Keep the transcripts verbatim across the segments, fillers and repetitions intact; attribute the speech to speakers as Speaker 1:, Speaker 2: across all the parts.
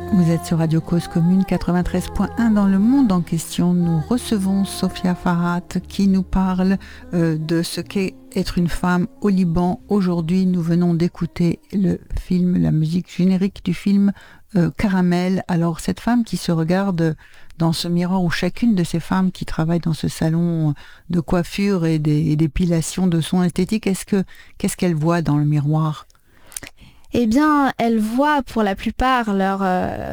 Speaker 1: Vous êtes sur Radio Cause Commune quatre-vingt-treize point un dans le monde en question. Nous recevons Sophia Farhat qui nous parle euh, de ce qu'est être une femme au Liban. Aujourd'hui, nous venons d'écouter le film, la musique générique du film euh, Caramel. Alors, cette femme qui se regarde dans ce miroir, ou chacune de ces femmes qui travaillent dans ce salon de coiffure et des- et d'épilation de soins esthétiques, est-ce que, qu'est-ce qu'elle voit dans le miroir ?
Speaker 2: Eh bien, elles voient pour la plupart leur, euh,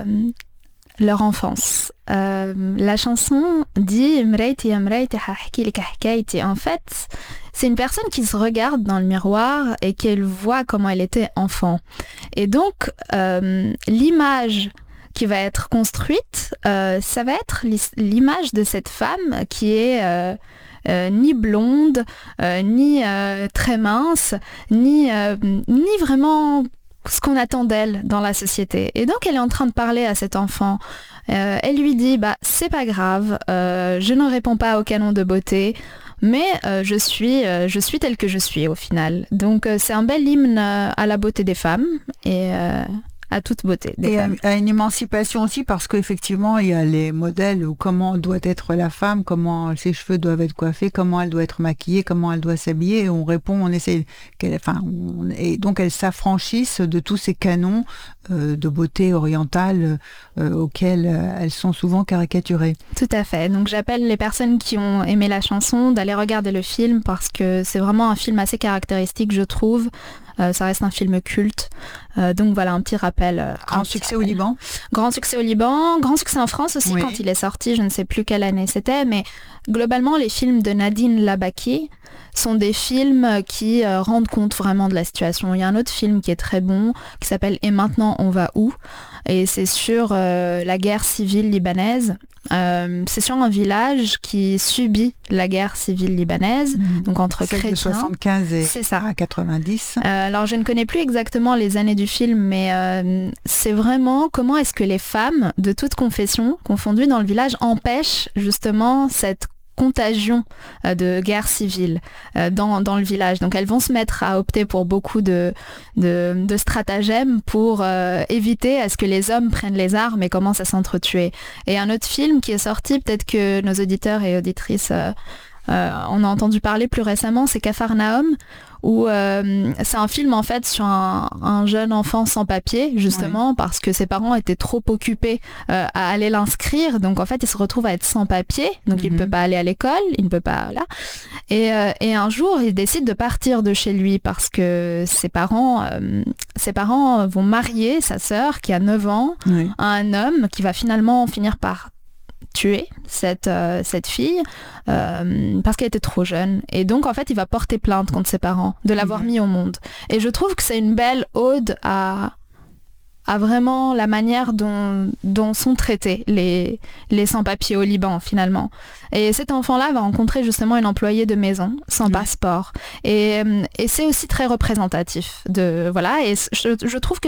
Speaker 2: leur enfance. Euh, la chanson dit Mreiti ya mreiti hahki lek hakaiti. En fait, c'est une personne qui se regarde dans le miroir et qu'elle voit comment elle était enfant. Et donc, euh, l'image qui va être construite, euh, ça va être l'is- l'image de cette femme qui est euh, euh, ni blonde, euh, ni euh, très mince, ni, euh, ni vraiment ce qu'on attend d'elle dans la société. Et donc elle est en train de parler à cet enfant. Euh, elle lui dit bah c'est pas grave, euh, je ne réponds pas au canon de beauté, mais euh, je suis euh, je suis telle que je suis au final. Donc euh, c'est un bel hymne euh, à la beauté des femmes et euh, à toute beauté des
Speaker 1: Et à,
Speaker 2: femmes.
Speaker 1: à une émancipation aussi, parce qu'effectivement, il y a les modèles où comment doit être la femme, comment ses cheveux doivent être coiffés, comment elle doit être maquillée, comment elle doit s'habiller. Et on répond, on essaie, qu'elle, enfin, on- et donc elles s'affranchissent de tous ces canons euh, de beauté orientale euh, auxquels euh, elles sont souvent caricaturées.
Speaker 2: Tout à fait. Donc j'appelle les personnes qui ont aimé la chanson d'aller regarder le film parce que c'est vraiment un film assez caractéristique, je trouve. Euh, ça reste un film culte. Euh, donc voilà, un petit rappel. euh, un
Speaker 1: Grand
Speaker 2: petit
Speaker 1: succès au
Speaker 2: rappel.
Speaker 1: Liban.
Speaker 2: Grand succès au Liban, grand succès en France aussi
Speaker 1: Oui.
Speaker 2: quand il est sorti, je ne sais plus quelle année c'était, mais globalement les films de Nadine Labaki sont des films qui euh, rendent compte vraiment de la situation. Il y a un autre film qui est très bon, qui s'appelle Et maintenant on va où ? Et c'est sur euh, la guerre civile libanaise. Euh, c'est sur un village qui subit la guerre civile libanaise, donc entre
Speaker 1: Celle de
Speaker 2: chrétiens.
Speaker 1: soixante-quinze et
Speaker 2: C'est ça.
Speaker 1: à quatre-vingt-dix.
Speaker 2: Euh, alors je ne connais plus exactement les années du film, mais euh, c'est vraiment comment est-ce que les femmes de toute confession confondues dans le village empêchent justement cette contagion euh, de guerre civile euh, dans, dans le village. Donc elles vont se mettre à opter pour beaucoup de, de, de stratagèmes pour euh, éviter à ce que les hommes prennent les armes et commencent à s'entretuer. Et un autre film qui est sorti, peut-être que nos auditeurs et auditrices euh, euh, on a entendu parler plus récemment, c'est Capharnaüm, où euh, c'est un film en fait sur un, un jeune enfant sans papier, justement, oui. parce que ses parents étaient trop occupés euh, à aller l'inscrire, donc en fait il se retrouve à être sans papier, donc mm-hmm. il ne peut pas aller à l'école, il ne peut pas là. Et, euh, et un jour il décide de partir de chez lui parce que ses parents, euh, ses parents vont marier sa sœur qui a neuf ans oui. à un homme qui va finalement finir par tuer cette, euh, cette fille euh, parce qu'elle était trop jeune. Et donc, en fait, il va porter plainte contre ses parents de l'avoir mmh. mis au monde. Et je trouve que c'est une belle ode à, à vraiment la manière dont, dont sont traités les, les sans-papiers au Liban, finalement. Et cet enfant-là va rencontrer justement une employée de maison sans mmh. passeport. Et, et c'est aussi très représentatif de... Voilà, et je, je trouve que